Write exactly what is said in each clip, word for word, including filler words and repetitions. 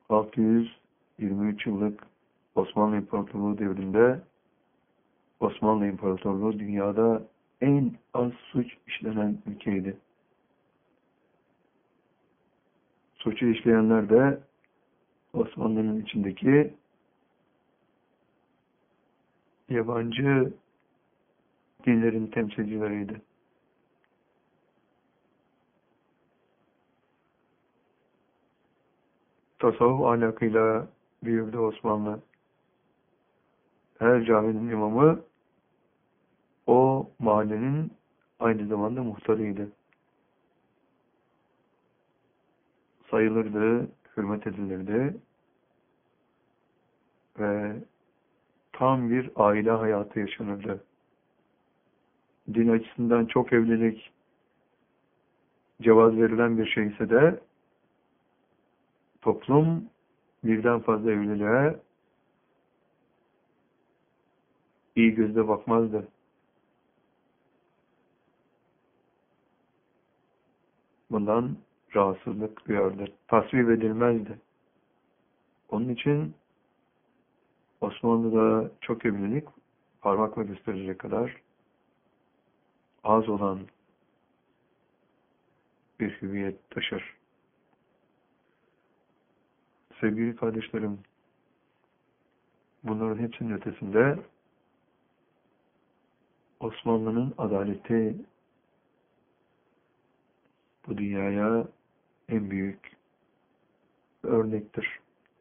altı yüz yirmi üç yıllık Osmanlı İmparatorluğu devrinde Osmanlı İmparatorluğu dünyada en az suç işlenen ülkeydi. Suçu işleyenler de Osmanlı'nın içindeki yabancı dinlerin temsilcileriydi. Tasavvuf ahlakıyla büyüdü Osmanlı. Her caminin imamı o mahallenin aynı zamanda muhtarıydı. Sayılırdı, hürmet edilirdi ve tam bir aile hayatı yaşanırdı. Din açısından çok evlilik cevaz verilen bir şeyse de toplum birden fazla evliliğe iyi gözle bakmazdı. Bundan rahatsızlık duyardı. Tasvip edilmezdi. Onun için Osmanlı'da çok evlilik parmakla gösterecek kadar az olan bir hüviyet taşır. Sevgili kardeşlerim, bunların hepsinin ötesinde Osmanlı'nın adaleti bu dünyaya en büyük örnektir.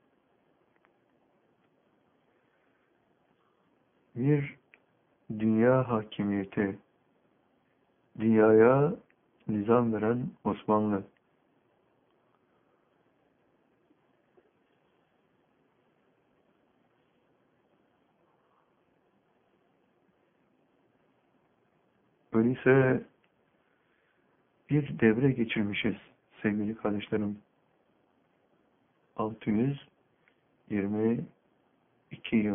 Bir dünya hakimiyeti, dünyaya nizam veren Osmanlı. Öyleyse bir devre geçirmişiz sevgili kardeşlerim. altı yüz yirmi iki yıl.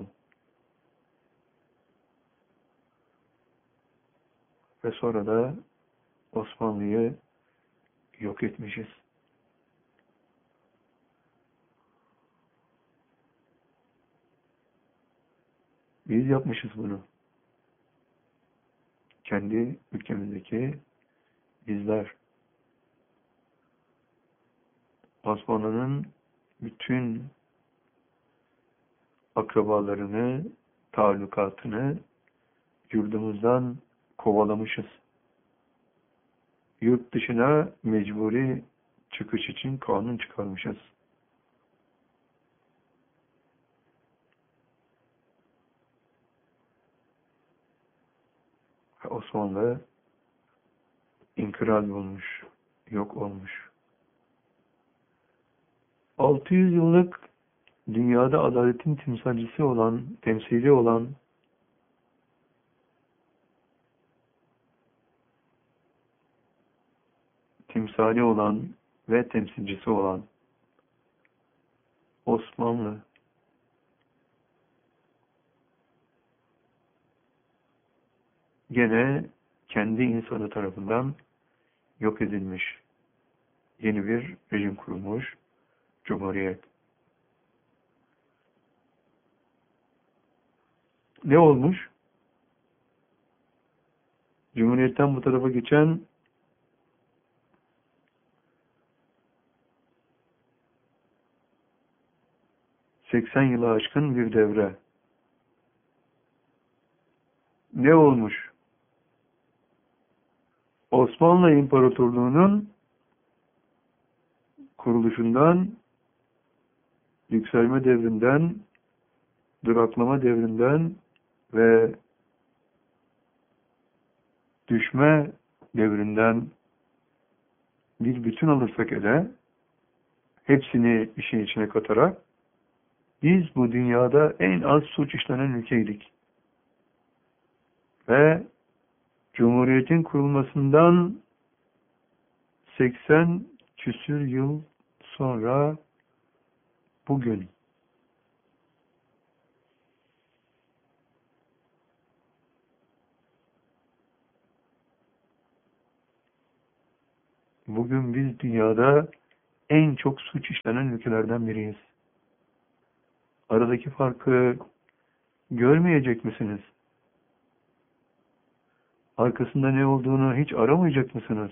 Ve sonra da Osmanlı'yı yok etmişiz. Biz yapmışız bunu. Kendi ülkemizdeki bizler. Osmanlı'nın bütün akrabalarını, talukatını yurdumuzdan kovalamışız. Yurt dışına mecburi çıkış için kanun çıkarmışız. Osmanlı inkılap olmuş, yok olmuş. altı yüz yıllık dünyada adaletin timsalcisi olan, temsili olan timsali olan ve temsilcisi olan Osmanlı gene kendi insanı tarafından yok edilmiş. Yeni bir rejim kurulmuş. Cumhuriyet. Ne olmuş? Cumhuriyetten bu tarafa geçen seksen yılı aşkın bir devre. Ne olmuş? Osmanlı İmparatorluğu'nun kuruluşundan, yükselme devrinden, duraklama devrinden ve düşme devrinden bir bütün alırsak ele, hepsini işin içine katarak, biz bu dünyada en az suç işlenen ülkeydik. Ve Cumhuriyet'in kurulmasından seksen küsür yıl sonra bugün bugün biz dünyada en çok suç işlenen ülkelerden biriyiz. Aradaki farkı görmeyecek misiniz? Arkasında ne olduğunu hiç aramayacak mısınız?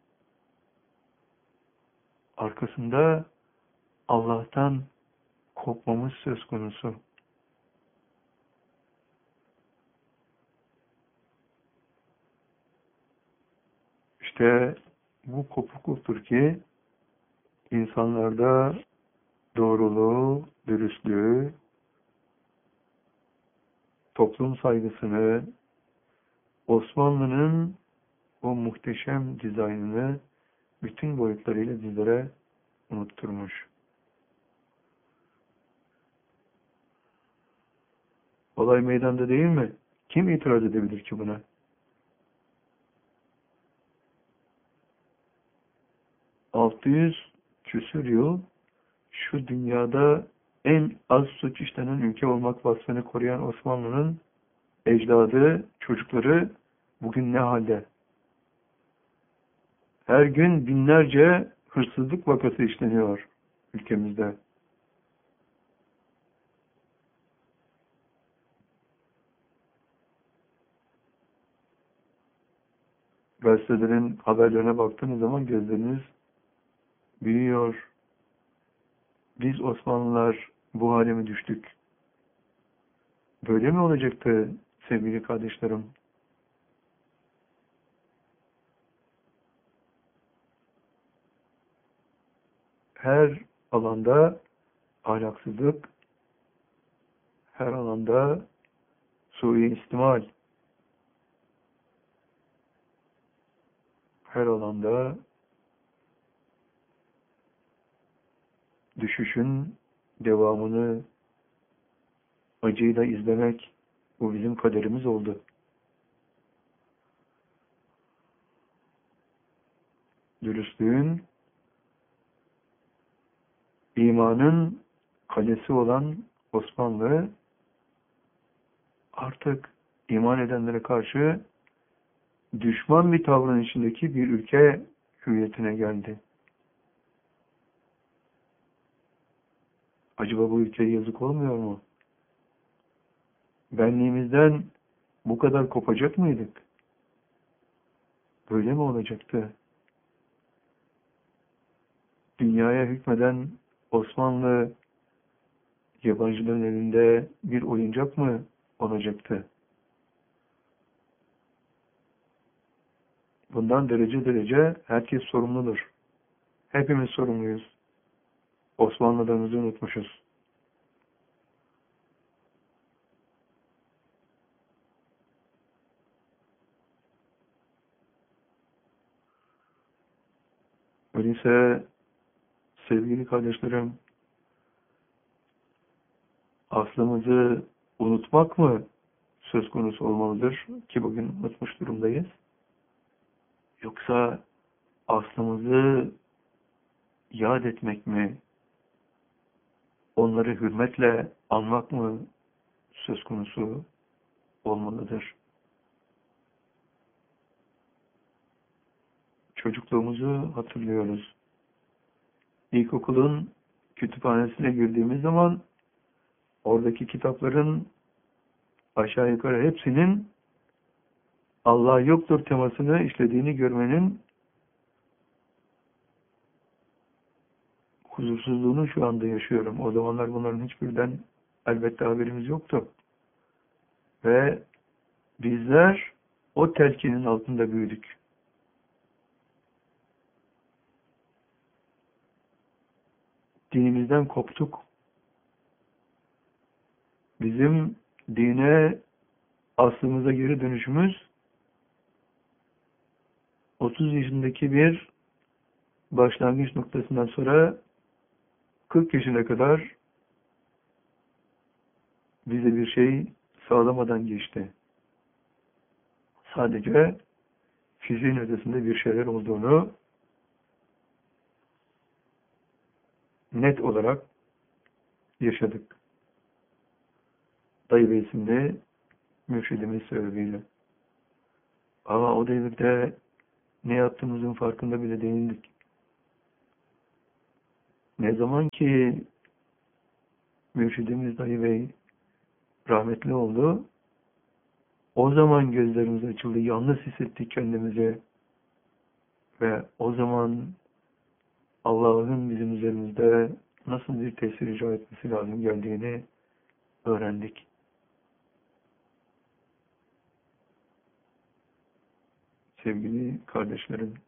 Arkasında Allah'tan kopmamız söz konusu. İşte bu kopukluktur ki insanlarda doğruluğu, dürüstlüğü, toplum saygısını, Osmanlı'nın o muhteşem dizaynını bütün boyutlarıyla bizlere unutturmuş. Olay meydanda değil mi? Kim itiraz edebilir ki buna? altı yüz küsür yıl şu dünyada en az suç işlenen ülke olmak vasfını koruyan Osmanlı'nın ecdadı, çocukları bugün ne halde? Her gün binlerce hırsızlık vakası işleniyor ülkemizde. Gazetelerin haberlerine baktığınız zaman gözleriniz büyüyor. Biz Osmanlılar bu hale mi düştük? Böyle mi olacaktı sevgili kardeşlerim? Her alanda ahlaksızlık, her alanda suistimal, her alanda düşüşün devamını acıyla izlemek, bu bizim kaderimiz oldu. Dürüstlüğün, imanın kalesi olan Osmanlı artık iman edenlere karşı düşman bir tavrın içindeki bir ülke hüviyetine geldi. Acaba bu ülkeye yazık olmuyor mu? Benliğimizden bu kadar kopacak mıydık? Böyle mi olacaktı? Dünyaya hükmeden Osmanlı yabancıların elinde bir oyuncak mı olacaktı? Bundan derece derece herkes sorumludur. Hepimiz sorumluyuz. Osmanlılarımızı unutmuşuz. Öyleyse sevgili kardeşlerim, aslımızı unutmak mı söz konusu olmalıdır ki bugün unutmuş durumdayız? Yoksa aslımızı yad etmek mi, onları hürmetle anmak mı söz konusu olmalıdır? Çocukluğumuzu hatırlıyoruz. İlkokulun kütüphanesine girdiğimiz zaman oradaki kitapların aşağı yukarı hepsinin Allah yoktur temasını işlediğini görmenin huzursuzluğunu şu anda yaşıyorum. O zamanlar bunların hiçbirinden elbette haberimiz yoktu. Ve bizler o telkinin altında büyüdük. Dinimizden koptuk. Bizim dine aslımıza geri dönüşümüz otuz yaşındaki bir başlangıç noktasından sonra kırk yaşına kadar bize bir şey sağlamadan geçti. Sadece fiziğin ötesinde bir şeyler olduğunu net olarak yaşadık. Dayı Bey isimli mürşidimiz sebebiyle. Ama o devirde ne yaptığımızın farkında bile değildik. Ne zaman ki Mürşidimiz Dayı Bey rahmetli oldu. O zaman gözlerimiz açıldı. Yalnız hissettik kendimizi. Ve o zaman Allah'ın bizim üzerimizde nasıl bir tesir icra etmesi lazım geldiğini öğrendik. Sevgili kardeşlerim,